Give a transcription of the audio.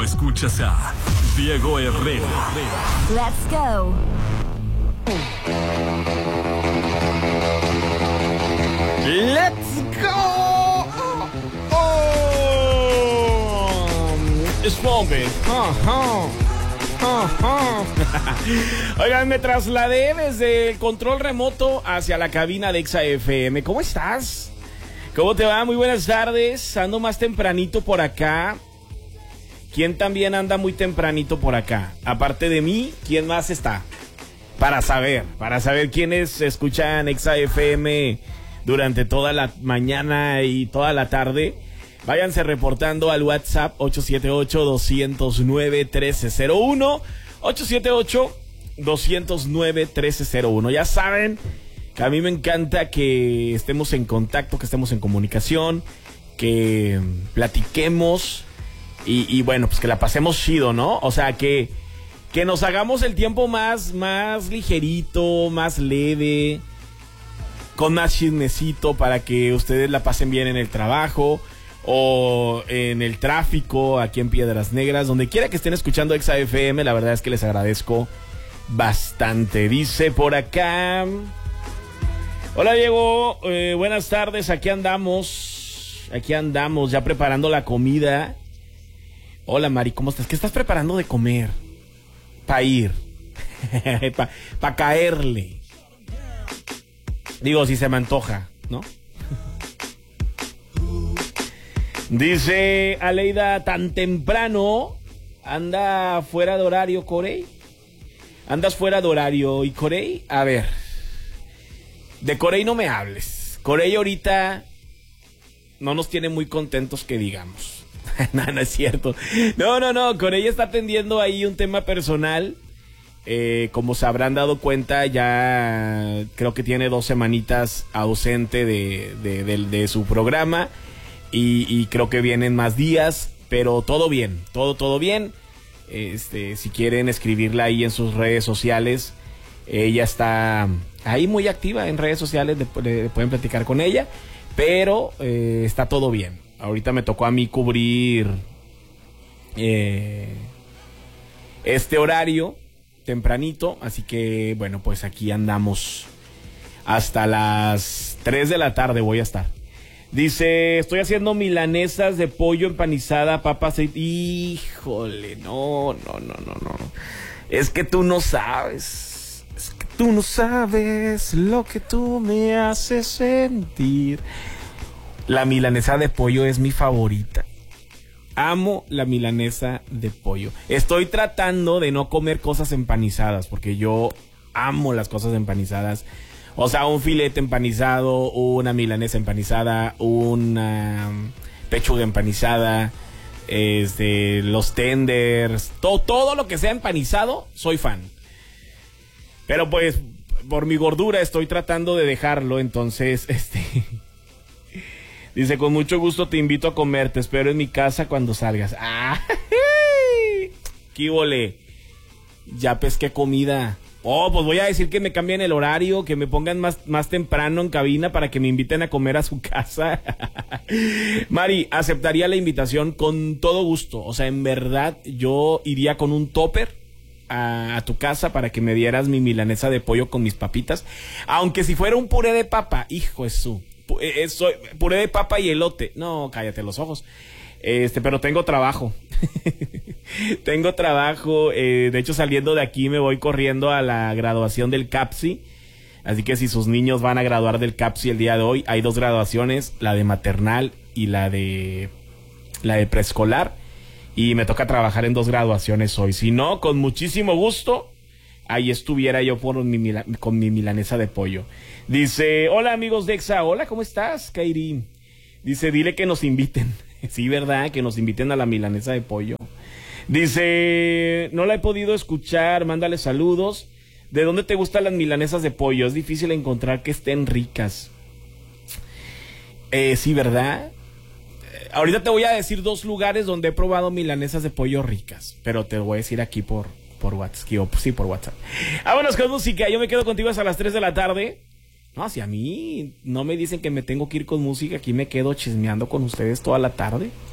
Solo escuchas a Diego Herrera. Let's go. Let's go. Smoke it. Oigan, me trasladé desde el control remoto hacia la cabina de Exa FM. ¿Cómo estás? ¿Cómo te va? Muy buenas tardes. Ando más tempranito por acá. ¿Quién también anda muy tempranito por acá? Aparte de mí, ¿quién más está? Para saber quiénes escuchan Exa FM durante toda la mañana y toda la tarde. Váyanse reportando al WhatsApp 878-209-1301. 878-209-1301. Ya saben que a mí me encanta que estemos en contacto, que estemos en comunicación, que platiquemos y bueno, pues que la pasemos chido, ¿no? O sea, que nos hagamos el tiempo más ligerito, más leve, con más chismecito para que ustedes la pasen bien en el trabajo o en el tráfico, aquí en Piedras Negras, donde quiera que estén escuchando Exa FM. La verdad es que les agradezco bastante. Dice por acá: hola Diego, buenas tardes, aquí andamos ya preparando la comida. Hola Mari, ¿cómo estás? ¿Qué estás preparando de comer? Pa' ir pa' caerle. Digo, si se me antoja, ¿no? Dice Aleida, tan temprano, anda fuera de horario, Corey. ¿Andas fuera de horario y Corey? A ver, de Corey no me hables. Corey ahorita no nos tiene muy contentos que digamos. No es cierto. No, Corey está atendiendo ahí un tema personal. Como se habrán dado cuenta, ya creo que tiene 2 semanitas ausente de su programa. Y creo que vienen más días, pero todo bien, todo bien. Si quieren escribirla ahí en sus redes sociales, ella está ahí muy activa en redes sociales, pueden platicar con ella, pero está todo bien. Ahorita me tocó a mí cubrir este horario tempranito, así que bueno, pues aquí andamos hasta las 3 de la tarde voy a estar. Dice, estoy haciendo milanesas de pollo empanizada, papas. Híjole, no. Es que tú no sabes. Lo que tú me haces sentir. La milanesa de pollo es mi favorita. Amo la milanesa de pollo. Estoy tratando de no comer cosas empanizadas, porque yo amo las cosas empanizadas. O sea, un filete empanizado, una milanesa empanizada, una pechuga empanizada, los tenders, todo lo que sea empanizado, soy fan. Pero pues, por mi gordura estoy tratando de dejarlo, entonces, dice, con mucho gusto te invito a comer, te espero en mi casa cuando salgas. ¡Ah! ¡Qué vole! Ya pesqué comida. Oh, pues voy a decir que me cambien el horario, que me pongan más temprano en cabina para que me inviten a comer a su casa. Mari, aceptaría la invitación con todo gusto. O sea, en verdad, yo iría con un topper a tu casa para que me dieras mi milanesa de pollo con mis papitas. Aunque si fuera un puré de papa, hijo de su... puré de papa y elote. No, cállate los ojos. Pero tengo trabajo. Tengo trabajo. De hecho, saliendo de aquí me voy corriendo a la graduación del CAPSI. Así que si sus niños van a graduar del CAPSI el día de hoy, hay 2 graduaciones, la de maternal y la de preescolar. Y me toca trabajar en 2 graduaciones hoy. Si no, con muchísimo gusto, ahí estuviera yo con mi milanesa de pollo. Dice, hola amigos de Exa. Hola, ¿cómo estás, Kairi? Dice, dile que nos inviten. Sí, ¿verdad? Que nos inviten a la milanesa de pollo. Dice, no la he podido escuchar, mándale saludos. ¿De dónde te gustan las milanesas de pollo? Es difícil encontrar que estén ricas. Sí, ¿verdad? Ahorita te voy a decir 2 lugares donde he probado milanesas de pollo ricas, pero te voy a decir aquí por WhatsApp. Sí, por WhatsApp. Vámonos con música. Yo me quedo contigo hasta las 3 de la tarde. No, si a mí no me dicen que me tengo que ir con música, aquí me quedo chismeando con ustedes toda la tarde.